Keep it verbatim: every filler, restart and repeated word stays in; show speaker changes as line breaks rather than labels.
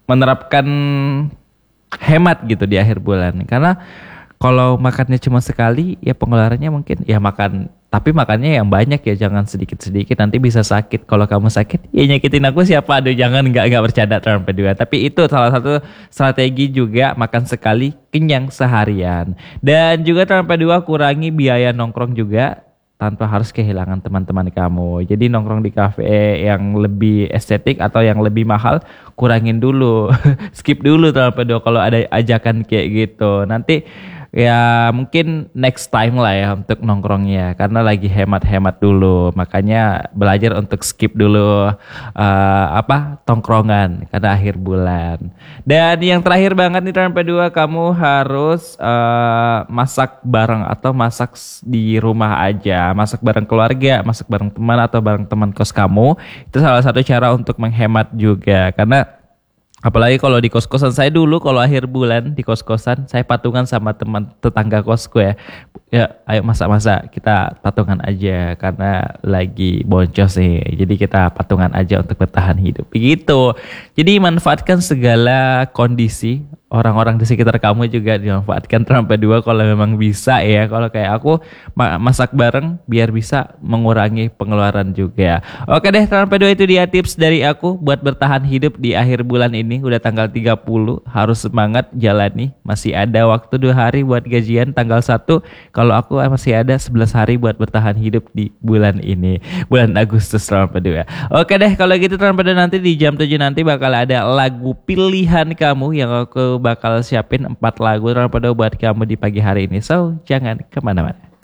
menerapkan hemat gitu di akhir bulan. Karena kalau makannya cuma sekali ya pengeluarannya mungkin ya makan, tapi makannya yang banyak ya, jangan sedikit-sedikit nanti bisa sakit. Kalau kamu sakit ya nyakitin aku siapa, aduh jangan, nggak nggak bercanda teman kedua. Tapi itu salah satu strategi juga, makan sekali kenyang seharian. Dan juga teman kedua, kurangi biaya nongkrong juga tanpa harus kehilangan teman-teman kamu. Jadi nongkrong di kafe yang lebih estetik atau yang lebih mahal kurangin dulu. Skip dulu teman kedua kalau ada ajakan kayak gitu. Nanti ya mungkin next time lah ya untuk nongkrongnya, karena lagi hemat-hemat dulu, makanya belajar untuk skip dulu uh, apa tongkrongan karena akhir bulan. Dan yang terakhir banget nih teman kedua, kamu harus uh, masak bareng atau masak s- di rumah aja, masak bareng keluarga, masak bareng teman atau bareng teman kos kamu. Itu salah satu cara untuk menghemat juga, karena apalagi kalau di kos-kosan saya dulu, kalau akhir bulan di kos-kosan saya patungan sama teman tetangga kosku ya. Ya, ayo masak-masak, kita patungan aja karena lagi boncos nih. Jadi kita patungan aja untuk bertahan hidup. Begitu. Jadi manfaatkan segala kondisi, orang-orang di sekitar kamu juga dimanfaatkan sampai dua kalau memang bisa ya. Kalau kayak aku ma- masak bareng biar bisa mengurangi pengeluaran juga. Oke deh, sampai dua itu dia tips dari aku buat bertahan hidup di akhir bulan ini. Udah tanggal tiga puluh, harus semangat jalani. Masih ada waktu dua hari buat gajian tanggal satu. Kalau aku masih ada sebelas hari buat bertahan hidup di bulan ini. Bulan Agustus sampai dua. Oke deh, kalau gitu sampai dua nanti di jam tujuh nanti bakal ada lagu pilihan kamu yang aku bakal siapin empat lagu sampai dua buat kamu di pagi hari ini. So, jangan kemana-mana.